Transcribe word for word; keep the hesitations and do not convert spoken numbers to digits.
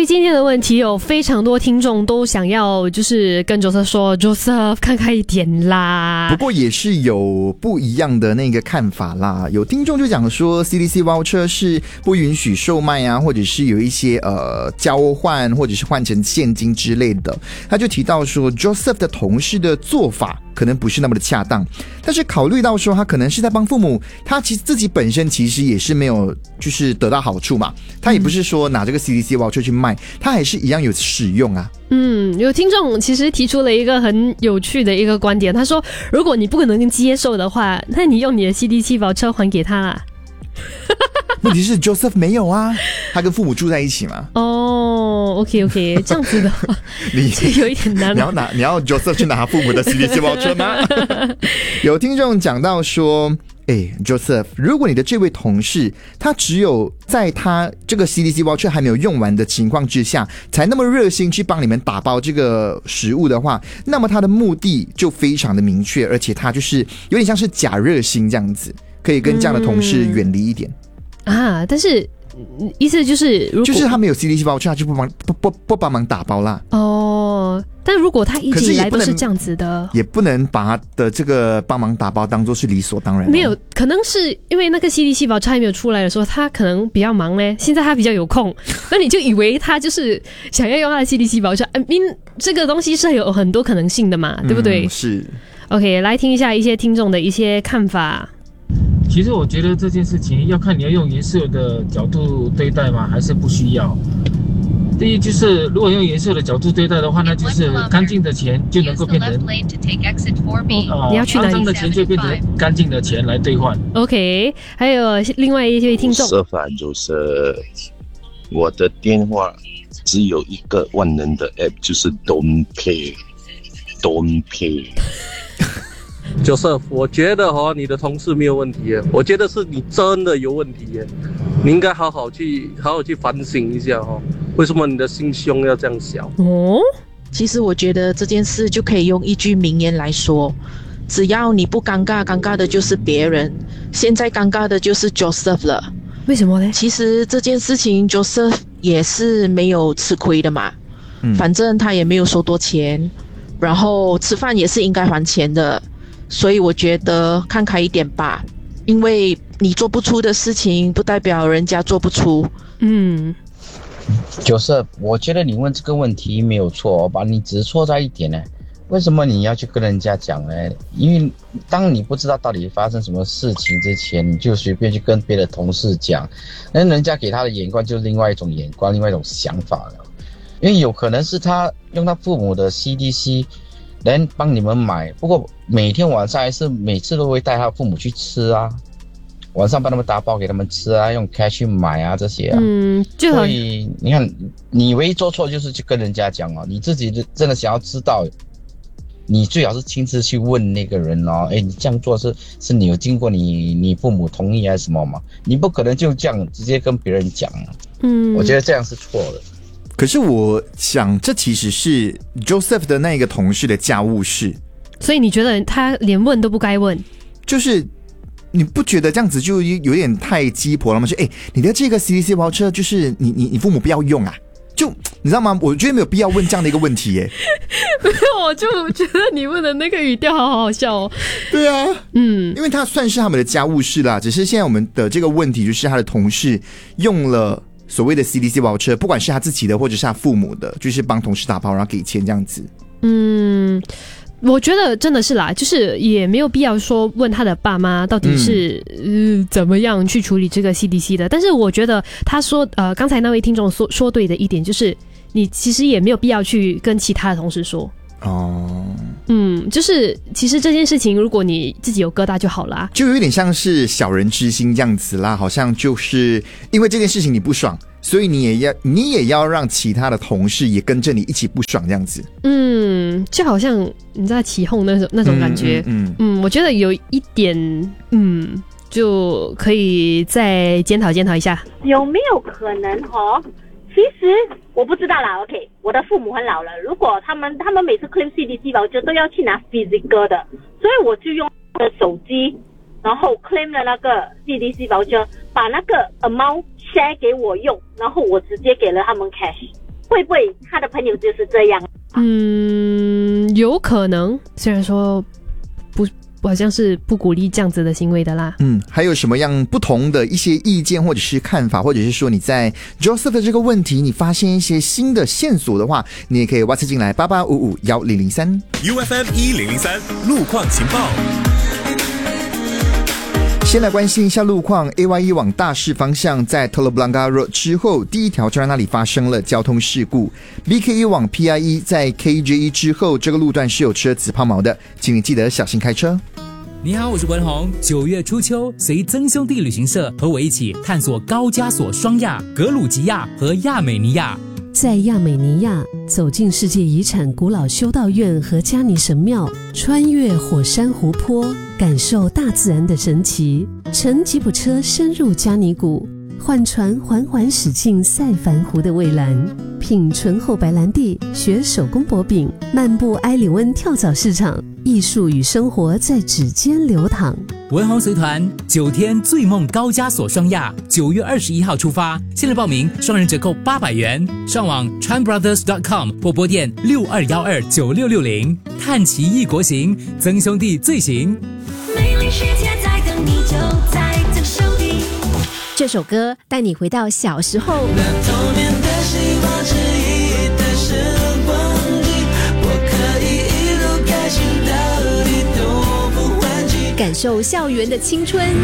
今天的问题有非常多听众都想要就是跟 Joseph 说 Joseph 看开一点啦， 不过也是有不一样的那个看法啦。有听众就讲说 C D C voucher 是不允许售卖啊，或者是有一些呃交换或者是换成现金之类的。他就提到说 Joseph 的同事的做法可能不是那么的恰当，但是考虑到说他可能是在帮父母，他其实自己本身其实也是没有就是得到好处嘛，他也不是说拿这个 C D C voucher 去卖，他还是一样有使用啊。 嗯，有听众其实提出了一个很有趣的一个观点，他说如果你不能接受的话，那你用你的 C D C voucher 还给他啦。 问题是 Joseph 没有啊，他跟父母住在一起嘛。 哦 ，OK OK， 这样子的话， 你这有一点难。 你要拿，你要 Joseph 去拿他父母的 C D C voucher 吗？有听众讲到说，哎 ，Joseph， 如果你的这位同事他只有在他这个 C D C voucher 还没有用完的情况之下，才那么热心去帮你们打包这个食物的话，那么他的目的就非常的明确，而且他就是有点像是假热心这样子，可以跟这样的同事远离一点。嗯啊，但是意思就是如果就是他没有 C D C voucher， 他就不帮不不不帮忙打包啦。 哦，但如果他一直以来都是这样子的， 也不能把他的这个帮忙打包当作是理所当然。 没有，可能是因为那个 C D C voucher还没有出来的时候，他可能比较忙嘞，现在他比较有空，那你就以为他就是想要用他的 C D C voucher。I mean， 这个东西是有很多可能性的嘛，对不对？ 嗯，是。 OK， 来听一下一些听众的一些看法。 其实我觉得这件事情要看你要用颜色的角度对待吗，还是不需要。第一就是如果用颜色的角度对待的话，那就是干净的钱就能够变成、呃、 你要去哪里？ 肮脏的钱就变成干净的钱来兑换。 OK， 还有另外一些听众说法就是我的电话只有一个万能的 app， 就是 Don't Pay Don't Pay。 Joseph， 我觉得哦，你的同事没有问题耶，我觉得是你真的有问题耶，你应该好好去好好去反省一下哦，为什么你的心胸要这样小？ 哦， 其实我觉得这件事就可以用一句名言来说，只要你不尴尬，尴尬的就是别人，现在尴尬的就是 Joseph 了。 为什么呢？ 其实这件事情 Joseph 也是没有吃亏的嘛，嗯，反正他也没有收多钱，然后吃饭也是应该还钱的。所以我觉得看开一点吧，因为你做不出的事情不代表人家做不出。 嗯， Joseph，我觉得你问这个问题没有错吧，你只是错在一点呢，为什么你要去跟人家讲呢？因为当你不知道到底发生什么事情之前，你就随便去跟别的同事讲，那人家给他的眼光就是另外一种眼光，另外一种想法了。因为有可能是他用他父母的 C D C能帮你们买，不过每天晚上还是每次都会带他父母去吃啊，晚上帮他们打包给他们吃啊，用 cash 去买啊这些啊。 嗯，就好。 所以你看，你唯一做错就是去跟人家讲哦，你自己真的想要知道，你最好是亲自去问那个人哦，哎，你这样做是是你有经过你你父母同意还是什么吗？你不可能就这样直接跟别人讲啊。嗯，我觉得这样是错的。 可是我想，这其实是 Joseph 的那个同事的家务事， 所以你觉得他连问都不该问？ 就是你不觉得这样子就有点太鸡婆了吗？就哎，你的这个 C D C voucher 就是你你你父母不要用啊？就你知道吗？我觉得没有必要问这样的一个问题耶。 没有，我就觉得你问的那个语调好好笑哦。 对啊，嗯，因为他算是他们的家务事啦，只是现在我们的这个问题就是他的同事用了所谓的 C D C voucher， 不管是他自己的或者是他父母的，就是帮同事打包然后给钱这样子。 嗯，我觉得真的是啦，就是也没有必要说问他的爸妈到底是、嗯呃、怎么样去处理这个 C D C 的。但是我觉得他说呃，刚才那位听众说说对的一点就是，你其实也没有必要去跟其他的同事说。哦，嗯，就是其实这件事情，如果你自己有疙瘩就好啦， 就有点像是小人之心这样子啦，好像就是因为这件事情你不爽，所以你也要你也要让其他的同事也跟着你一起不爽这样子。 嗯，就好像你在起哄那种那种感觉。嗯 嗯, 嗯，我觉得有一点，嗯，就可以再检讨检讨一下， 有没有可能哦？其实我不知道啦 ，OK， 我的父母很老了，如果他们他们每次 claim C D C voucher 都要去拿 physical 的，所以我就用我的手机，然后 claim 了那个 C D C voucher， 把那个 amount share 给我用，然后我直接给了他们 cash。 会不会他的朋友就是这样？ 嗯，有可能，虽然说不好像是不鼓励这样子的行为的啦。 嗯，还有什么样不同的一些意见或者是看法，或者是说你在 Joseph 的这个问题你发现一些新的线索的话，你也可以 WhatsApp 进来八八五五一零零三 U F M 一零零三路况情报。 先来关心一下路况 ，A Y E 往大市方向在 Telok Blangah Road 之后，第一条车站那里发生了交通事故。B K E 往 P I E 在 K J E 之后，这个路段是有车子抛锚的，请你记得小心开车。 你好，我是文宏。九月初秋，随曾兄弟旅行社和我一起探索高加索双亚、格鲁吉亚和亚美尼亚。 在亚美尼亚，走进世界遗产古老修道院和加尼神庙，穿越火山湖泊，感受大自然的神奇，乘吉普车深入加尼谷，换船缓缓驶进赛凡湖的蔚蓝，品醇厚白兰地，学手工薄饼，漫步埃里温跳蚤市场，艺术与生活在指尖流淌。 文宏随团九天醉梦高加索双亚，九月二十一号出发，现在报名双人折扣八百元，上网 tran brothers dot com 或拨电六二一二九六六零，探奇异国行，曾兄弟最行。 美丽世界在等你，就在曾兄弟。 这首歌带你回到小时候， 那童年的希望是一代时光机，我可以一路开心到底都不换季， 感受校园的青春。